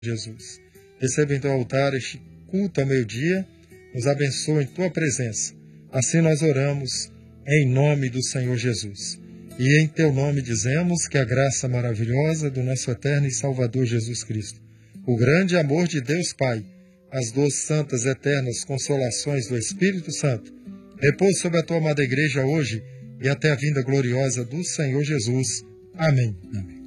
Jesus. Receba em teu altar este culto ao meio-dia, nos abençoa em tua presença. Assim nós oramos em nome do Senhor Jesus. E em teu nome dizemos que a graça maravilhosa do nosso eterno e Salvador Jesus Cristo, o grande amor de Deus Pai, as duas santas eternas consolações do Espírito Santo, repousa sobre a tua amada igreja hoje e até a vinda gloriosa do Senhor Jesus. Amém. Amém.